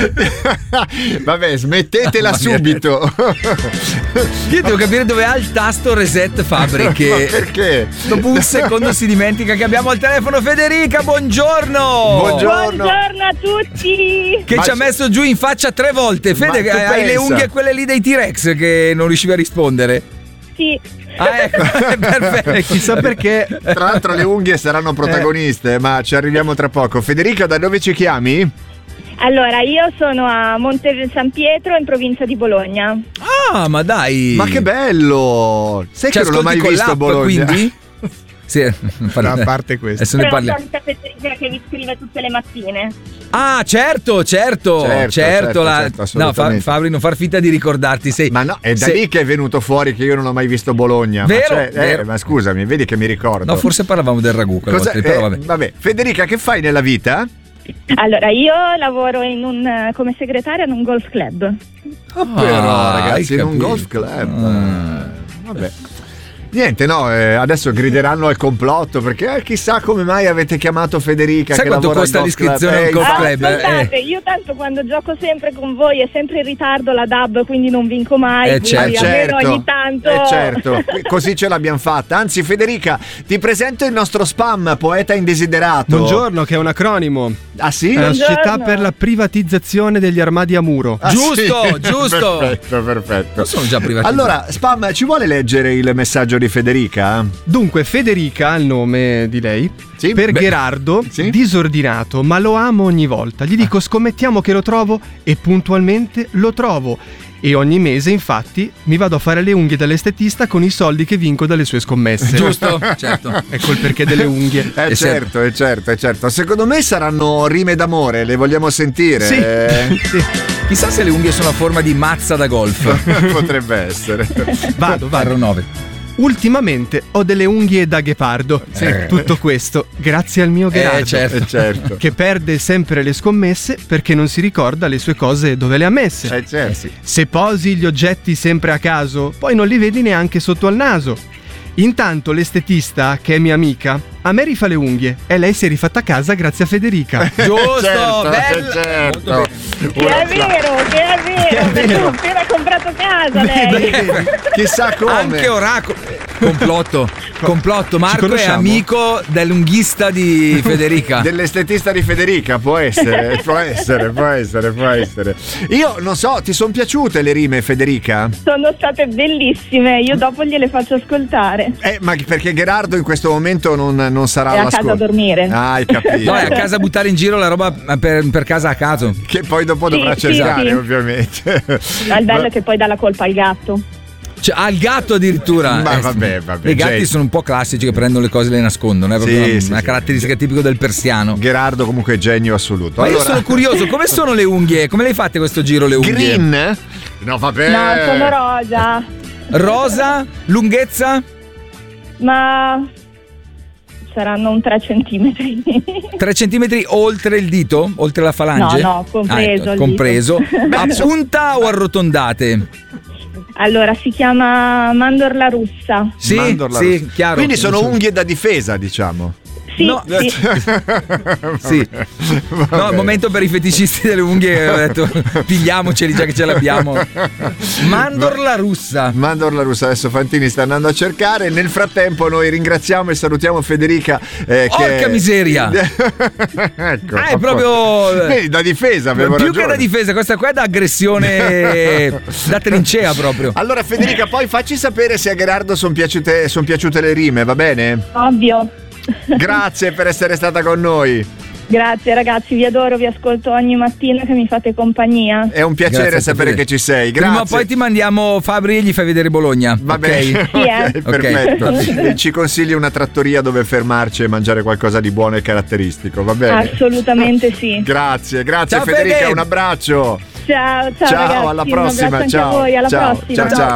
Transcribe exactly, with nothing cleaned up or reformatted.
Vabbè, smettetela subito. Io devo capire dove ha il tasto reset Fabri, che Ma perché? dopo un secondo si dimentica che abbiamo al telefono Federica. Buongiorno. Buongiorno. Buongiorno a tutti. Che Ma ci ha c- messo giù in faccia tre volte. Fede, Ma tu hai le pensa. unghie quelle lì dei T-Rex che non riuscivi a rispondere. Sì. Ah, ecco, perfetto. E chissà perché. Tra l'altro le unghie saranno protagoniste, ma ci arriviamo tra poco. Federica, da dove ci chiami? Allora, io sono a Monte San Pietro, in provincia di Bologna. Ah, ma dai. Ma che bello! Sai Ci che non ho mai ascolti con visto l'app, Bologna? quindi? Sì, A parte questo. adesso ne Però parliamo. solita Federica che vi scrive tutte le mattine. Ah, certo, certo, Certo, certo, certo, la... certo, no, assolutamente. Fa- Fabri, non far finta di ricordarti. Sei... Ma no, è da sei- lì che è venuto fuori che io non ho mai visto Bologna. Vero, ma, cioè, vero. Eh, ma scusami, vedi che mi ricordo. No, forse parlavamo del ragù quella Cosa- volta, però eh, vabbè. vabbè. Federica, che fai nella vita? Allora, io lavoro in un, eh, come segretaria in un golf club. Oh, però, Ah, ragazzi, hai in un capito. golf club. Ah. Eh, vabbè. Niente, no, eh, adesso grideranno al complotto perché eh, chissà come mai avete chiamato Federica. Sai che quanto lavora al costa golf l'iscrizione club? al Eh, golf Ah, club? eh, ascoltate, io tanto quando gioco sempre con voi è sempre in ritardo la D A B, quindi non vinco mai. Eh, quindi certo. almeno ogni tanto. eh, certo, così ce l'abbiamo fatta. Anzi, Federica, ti presento il nostro spam, poeta indesiderato. Buongiorno, che è un acronimo. Ah sì? È la Buongiorno. società per la privatizzazione degli armadi a muro. Ah, Giusto, sì? giusto. Perfetto, perfetto. Non sono già privatizzati. Allora, spam, ci vuole leggere il messaggio di Federica? Dunque, Federica, il nome di lei, Sì? per Beh, Gherardo, sì? disordinato, ma lo amo ogni volta. Gli dico scommettiamo che lo trovo e puntualmente lo trovo. E ogni mese, infatti, mi vado a fare le unghie dall'estetista con i soldi che vinco dalle sue scommesse. Giusto, certo. Ecco il perché delle unghie. Eh E certo, eh certo, eh certo. Secondo me saranno rime d'amore, le vogliamo sentire? Sì, Eh, sì. Chissà se le unghie sono a forma di mazza da golf. Potrebbe essere. Vado, Barro vado. nove. Ultimamente ho delle unghie da ghepardo. Sì. Tutto questo grazie al mio Gherardo. Eh, certo. Eh certo. Che perde sempre le scommesse perché non si ricorda le sue cose dove le ha messe. Eh certo. sì. Se posi gli oggetti sempre a caso, poi non li vedi neanche sotto al naso. Intanto l'estetista, che è mia amica, a me rifà le unghie e lei si è rifatta a casa grazie a Federica. Giusto, certo, bello. certo. Molto Che è vero, che è vero, perché ho appena comprato casa lei. Chissà come. Anche Oracolo. Complotto. Complotto. Marco è conosciamo? amico dell'unghista di Federica. Dell'estetista di Federica, può essere, può essere, può essere, può essere. Io non so, ti sono piaciute le rime, Federica? Sono state bellissime, io dopo gliele faccio ascoltare. Eh, ma perché Gherardo in questo momento non, non sarà È a all'ascolto. casa a dormire. Ah, hai capito. No, è a casa a buttare in giro la roba per, per casa a caso. Che poi dopo dovrà Sì, sì, cercare, sì. ovviamente. Ma il bello è che poi dà la colpa al gatto. Cioè, al gatto addirittura. Ma Eh, vabbè, vabbè, I gatti gente. sono un po' classici che prendono le cose e le nascondono. È proprio Sì, una, sì, una sì. caratteristica tipica del persiano. Gherardo comunque è genio assoluto. Ma io Allora, sono curioso, come sono le unghie? Come le hai fatte questo giro le unghie? Green? No, vabbè. No, sono rosa. Rosa? Lunghezza? Ma saranno un tre centimetri. tre centimetri oltre il dito? Oltre la falange? No, no, compreso Ah, ecco, il compreso. dito. A punta o arrotondate? Allora, si chiama mandorla russa. Sì, Mandorla sì, rossa. chiaro. Quindi sono unghie da difesa, diciamo. Sì, No. sì. Sì. No, il momento per i feticisti delle unghie ho detto pigliamoceli già che ce l'abbiamo. Mandorla russa. Mandorla russa, adesso Fantini sta andando a cercare. Nel frattempo noi ringraziamo e salutiamo Federica. Eh, Porca che... miseria. Ecco, Ah, è proprio Vedi, da difesa, avevo più ragione. che da difesa, questa qua è da aggressione da trincea proprio. Allora Federica, poi facci sapere se a Gherardo sono piaciute, son piaciute le rime, va bene? Ovvio. Grazie per essere stata con noi. Grazie ragazzi, vi adoro, vi ascolto ogni mattina che mi fate compagnia. È un piacere Grazie a te, sapere Fede. che ci sei. Grazie. Prima o poi ti mandiamo Fabri e gli fai vedere Bologna. Va ok? bene, Sì, eh. ok, perfetto. E ci consigli una trattoria dove fermarci e mangiare qualcosa di buono e caratteristico, va bene? Assolutamente sì. Grazie, grazie Ciao, Federica, Fede. un abbraccio. Ciao, ciao, Ciao, ragazzi, alla un prossima. abbraccio anche Ciao. a voi, alla ciao. prossima. Ciao, ciao.